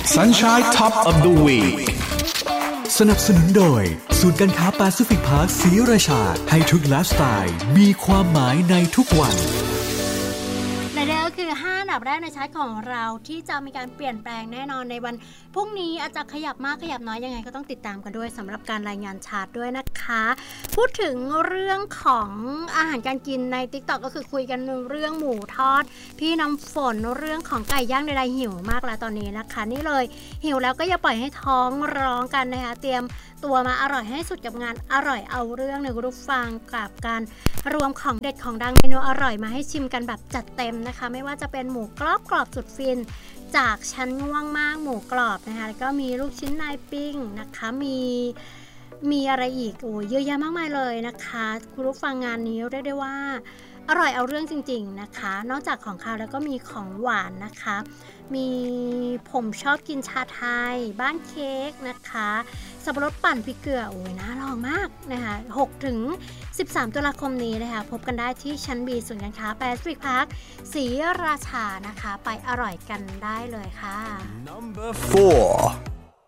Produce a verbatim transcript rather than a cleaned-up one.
Sunshine Top of the Week สนับสนุนโดยศูนย์การค้าแปซิฟิกพาร์คศรีราชาให้ทุกไลฟ์สไตล์มีความหมายในทุกวันและนี่ก็คือห้าอันดับแรกในชาร์ตของเราที่จะมีการเปลี่ยนแปลงแน่นอนในวันพรุ่งนี้อาจจะขยับมากขยับน้อยยังไงก็ต้องติดตามกันด้วยสำหรับการรายงานชาร์ตด้วยนะคะพูดถึงเรื่องของอาหารการกินใน TikTok ก็คือคุยกันเรื่องหมูทอดพี่น้ำฝนเรื่องของไก่ย่างใดๆหิวมากแล้วตอนนี้นะคะนี่เลยหิวแล้วก็อย่าปล่อยให้ท้องร้องกันนะคะเตรียมตัวมาอร่อยให้สุดกับงานอร่อยเอาเรื่องในกรุ๊ปฟังกับการรวมของเด็ดของดังเมนูอร่อยมาให้ชิมกันแบบจัดเต็มนะคะไม่ว่าจะเป็นหมูกรอบกรอบสุดฟินจากชั้นง่วงมากหมูกรอบนะคะแล้วก็มีลูกชิ้นนายปิ้งนะคะมีมีอะไรอีกโอ้เยอะแยะมากมายเลยนะคะคุณผู้ฟังงานนี้เรียกได้ว่าอร่อยเอาเรื่องจริงๆนะคะนอกจากของคาวแล้วก็มีของหวานนะคะมีผมชอบกินชาไทยบ้านเค้กนะคะสับปะรดปั่นพริกเกลือโอ้ยน่าลองมากนะคะหกถึงสิบสามตุลาคมนี้นะคะพบกันได้ที่ชั้น B ศูนย์การค้าแปซิฟิกพาร์คศรีราชานะคะไปอร่อยกันได้เลยค่ะ Number four